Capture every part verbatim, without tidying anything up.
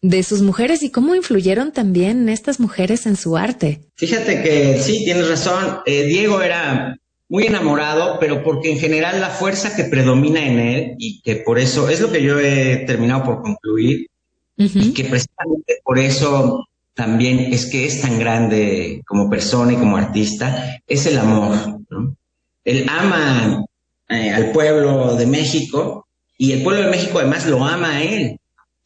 de sus mujeres y cómo influyeron también estas mujeres en su arte. Fíjate que sí, tienes razón. Eh, Diego era muy enamorado, pero porque en general la fuerza que predomina en él y que por eso, es lo que yo he terminado por concluir, uh-huh. y que precisamente por eso también es que es tan grande como persona y como artista, es el amor, ¿no? Él ama eh, al pueblo de México y el pueblo de México además lo ama a él.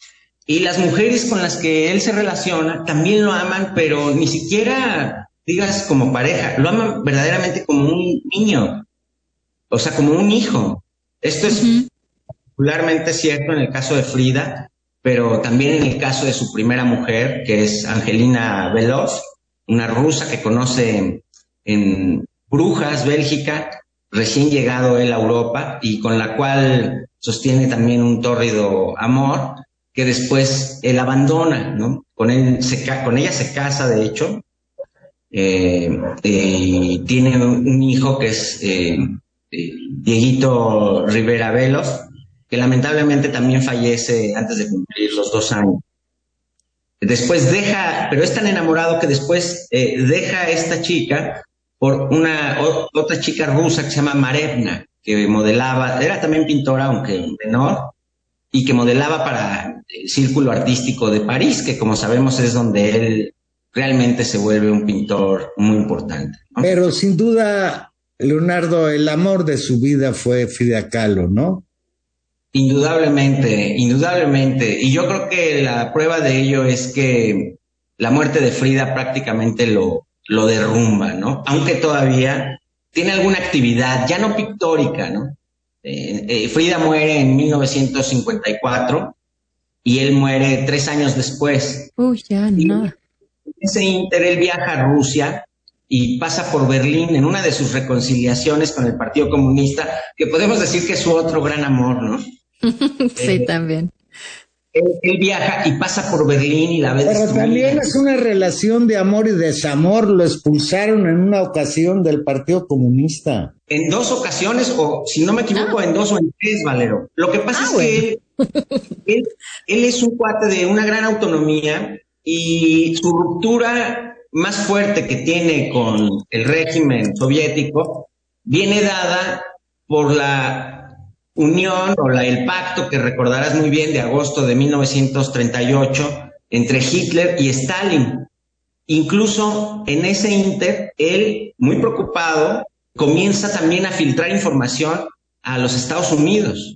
Y las mujeres con las que él se relaciona también lo aman, pero ni siquiera digas como pareja, lo aman verdaderamente como un niño, o sea, como un hijo. Esto es uh-huh. particularmente cierto en el caso de Frida, pero también en el caso de su primera mujer, que es Angelina Beloff, una rusa que conoce en, en Brujas, Bélgica, recién llegado él a Europa, y con la cual sostiene también un tórrido amor, que después él abandona, ¿no? Con, él se, con ella se casa, de hecho, eh, eh, tiene un hijo que es eh, eh, Dieguito Rivera Beloff, que lamentablemente también fallece antes de cumplir los dos años. Después deja, pero es tan enamorado que después eh, deja a esta chica por una o, otra chica rusa que se llama Marevna, que modelaba, era también pintora, aunque menor, y que modelaba para el Círculo Artístico de París, que como sabemos es donde él realmente se vuelve un pintor muy importante, ¿no? Pero sin duda, Leonardo, el amor de su vida fue Frida Kahlo, ¿no? Indudablemente, indudablemente. Y yo creo que la prueba de ello es que la muerte de Frida prácticamente lo, lo derrumba, ¿no? Aunque todavía tiene alguna actividad, ya no pictórica, ¿no? Eh, eh, Frida muere en mil novecientos cincuenta y cuatro y él muere tres años después. Uy, ya, no. En ese ínter él viaja a Rusia y pasa por Berlín en una de sus reconciliaciones con el Partido Comunista, que podemos decir que es su otro gran amor, ¿no? Sí, eh, también. Él, él viaja y pasa por Berlín y la ve Pero destruida. también es una relación de amor y desamor. Lo expulsaron en una ocasión del Partido Comunista. En dos ocasiones, o si no me equivoco, ah. en dos o en tres, Valero. Lo que pasa ah, es bueno. que él, él, él es un cuate de una gran autonomía y su ruptura más fuerte que tiene con el régimen soviético viene dada por la unión o la, el pacto que recordarás muy bien de agosto de mil novecientos treinta y ocho entre Hitler y Stalin. Incluso en ese ínter, él, muy preocupado, comienza también a filtrar información a los Estados Unidos.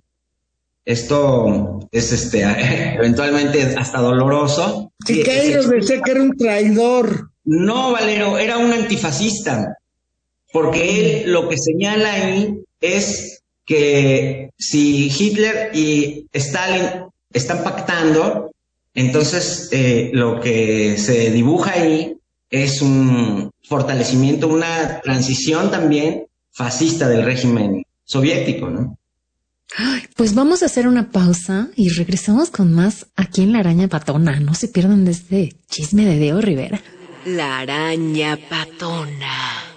Esto es este eventualmente hasta doloroso. Siqueiros decía que era un traidor. No, Valero, era un antifascista, porque él lo que señala ahí es que si Hitler y Stalin están pactando, entonces eh, lo que se dibuja ahí es un fortalecimiento, una transición también fascista del régimen soviético, ¿no? Ay, pues vamos a hacer una pausa y regresamos con más aquí en La Araña Patona. No se pierdan de este chisme de Diego Rivera. La Araña Patona.